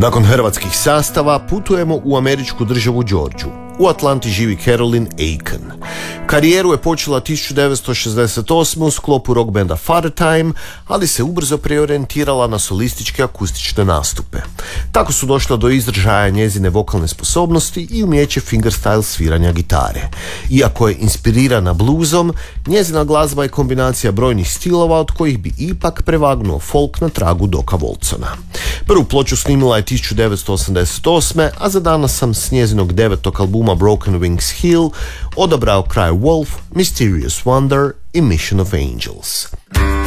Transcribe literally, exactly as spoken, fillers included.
Nakon hrvatskih sastava putujemo u američku državu Georgiju. U Atlanti živi Carolyn Aiken. Karijeru je počela tisuću devetsto šezdeset osme u sklopu rock benda Father Time, ali se ubrzo preorijentirala na solističke akustične nastupe. Tako su došla do izražaja njezine vokalne sposobnosti i umijeće fingerstyle sviranja gitare. Iako je inspirirana bluzom, njezina glazba je kombinacija brojnih stilova od kojih bi ipak prevagnuo folk na tragu Doka Woldsona. Prvu ploču snimila je tisuću devetsto osamdeset osme, a za danas sam s njezinog devetog albuma Broken Wings Hill odabrao Cry Wolf, Mysterious Wonder i Mission of Angels.